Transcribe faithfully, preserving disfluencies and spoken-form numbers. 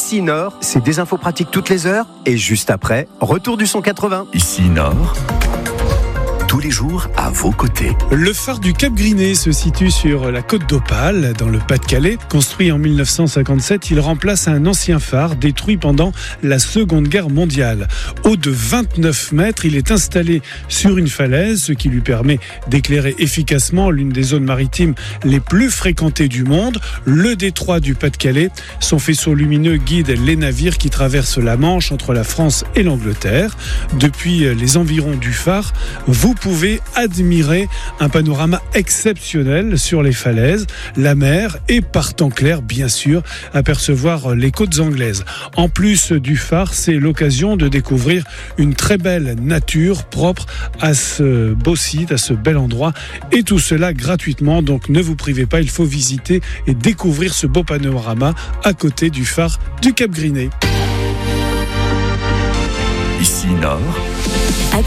Ici Nord, c'est des infos pratiques toutes les heures. Et juste après, retour du son quatre-vingts. Ici Nord, tous les jours à vos côtés. Le phare du Cap Griné se situe sur la côte d'Opale, dans le Pas-de-Calais. Construit en mille neuf cent cinquante-sept, il remplace un ancien phare détruit pendant la Seconde Guerre mondiale. Haut de vingt-neuf mètres, il est installé sur une falaise, ce qui lui permet d'éclairer efficacement l'une des zones maritimes les plus fréquentées du monde, le détroit du Pas-de-Calais. Son faisceau lumineux guide les navires qui traversent la Manche entre la France et l'Angleterre. Depuis les environs du phare, vous pouvez admirer un panorama exceptionnel sur les falaises, la mer et par temps clair, bien sûr, apercevoir les côtes anglaises. En plus du phare, c'est l'occasion de découvrir une très belle nature propre à ce beau site, à ce bel endroit, et tout cela gratuitement. Donc ne vous privez pas, il faut visiter et découvrir ce beau panorama à côté du phare du Cap Griné. Ici Nord,